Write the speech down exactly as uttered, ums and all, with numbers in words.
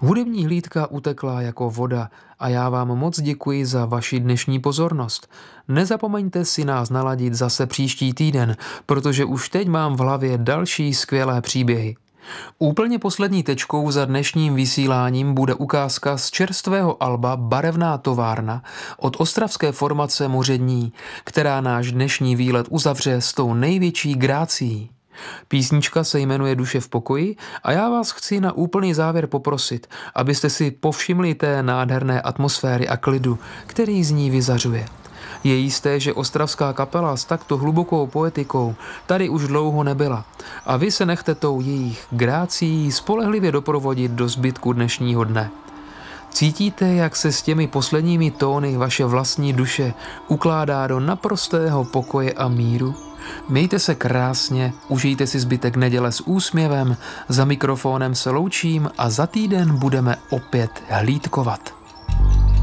Hudební hlídka utekla jako voda a já vám moc děkuji za vaši dnešní pozornost. Nezapomeňte si nás naladit zase příští týden, protože už teď mám v hlavě další skvělé příběhy. Úplně poslední tečkou za dnešním vysíláním bude ukázka z čerstvého alba Barevná továrna od ostravské formace Mořední, která náš dnešní výlet uzavře s tou největší grácií. Písnička se jmenuje Duše v pokoji a já vás chci na úplný závěr poprosit, abyste si povšimli té nádherné atmosféry a klidu, který z ní vyzařuje. Je jisté, že ostravská kapela s takto hlubokou poetikou tady už dlouho nebyla a vy se nechte tou jejich grácií spolehlivě doprovodit do zbytku dnešního dne. Cítíte, jak se s těmi posledními tóny vaše vlastní duše ukládá do naprostého pokoje a míru? Mějte se krásně, užijte si zbytek neděle s úsměvem, za mikrofonem se loučím a za týden budeme opět hlídkovat.